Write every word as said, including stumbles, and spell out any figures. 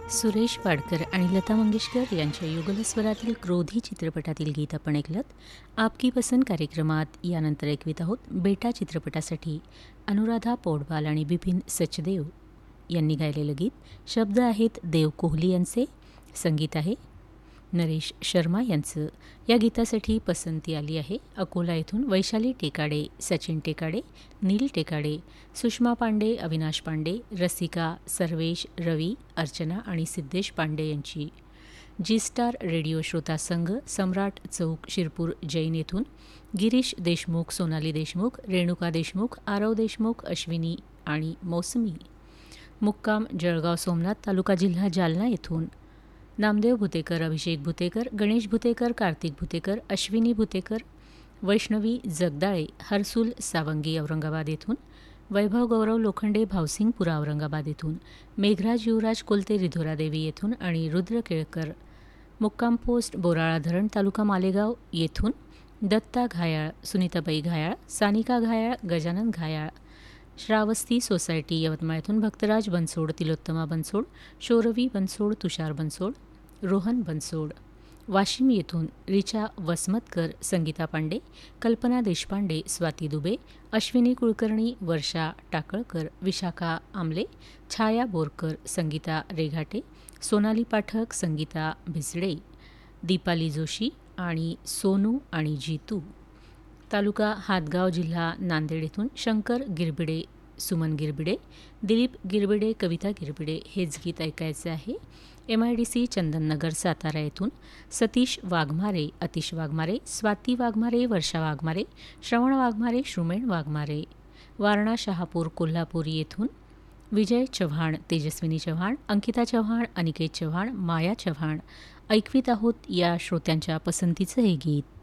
सुरेश वाडकर आणि लता मंगेशकर यांच्या युगलस्वरातील क्रोधी चित्रपटातील गीत आपण ऐकलत. आपकी पसंद कार्यक्रमात यानंतर ऐकवीत आहोत बेटा चित्रपटासाठी अनुराधा पौडवाल आणि बिपिन सचदेव यांनी गायलेलं गीत. शब्द आहेत देव कोहली यांचे, संगीत आहे नरेश शर्मा यांचं. या गीतासाठी पसंती आली आहे अकोला येथून वैशाली टेकाडे, सचिन टेकाडे, नील टेकाडे, सुषमा पांडे, अविनाश पांडे, रसिका, सर्वेश, रवी, अर्चना आणि सिद्धेश पांडे यांची. जी स्टार रेडिओ श्रोता संघ, सम्राट चौक, शिरपूर, जैन येथून गिरीश देशमुख, सोनाली देशमुख, रेणुका देशमुख, आरव देशमुख, अश्विनी आणि मौसमी. मुक्काम जळगाव सोमनाथ तालुका जिल्हा जालना येथून नामदेव भुतेकर, अभिषेक भुतेकर, गणेश भुतेकर, कार्तिक भुतेकर, अश्विनी भुतेकर, वैष्णवी जगदाळे, हरसुल सावंगी औरंगाबाद येथून वैभव गौरव लोखंडे, भावसिंगपुरा औरंगाबाद येथून मेघराज युवराज कोलते, रिधोरा देवी येथून आणि रुद्र केळकर, मुक्काम पोस्ट बोराळा धरण तालुका मालेगाव येथून दत्ता घायाळ, सुनीताबाई घायाळ, सानिका घायाळ, गजानन घायाळ, श्रावस्ती सोसायटी यवतमाळ येथून भक्तराज बनसोड, तिलोत्तमा बनसोड, शौरवी बनसोड, तुषार बनसोड, रोहन बनसोड. वाशिम येथून रिचा वसमतकर, संगीता पांडे, कल्पना देशपांडे, स्वाती दुबे, अश्विनी कुलकर्णी, वर्षा टाकळकर, विशाखा आमले, छाया बोरकर, संगीता रेघाटे, सोनाली पाठक, संगीता भिसडे, दीपाली जोशी आणि सोनू आणि जीतू. तालुका हातगाव, जिल्हा नांदेड येथून शंकर गिरबिडे, सुमन गिरबिडे, दिलीप गिरबिडे, कविता गिरबिडे हेच गीत ऐकायचे आहे. M I D C Chandannagar Satara येथून सतीश वाघमारे, अतिश वाघमारे, स्वाती वाघमारे, वर्षा वाघमारे, श्रवण वाघमारे, श्रुमेण वाघमारे. वारणा शहापूर कोल्हापूर येथून विजय चव्हाण, तेजस्विनी चव्हाण, अंकिता चव्हाण, अनिकेत चव्हाण, माया चव्हाण ऐकवीत आहोत या श्रोत्यांच्या पसंतीचं हे गीत.